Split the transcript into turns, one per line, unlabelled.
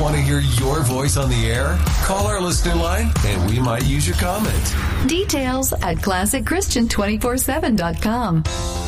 Want to hear your voice on the air? Call our listener line and we might use your comment.
Details at ClassicChristian247.com.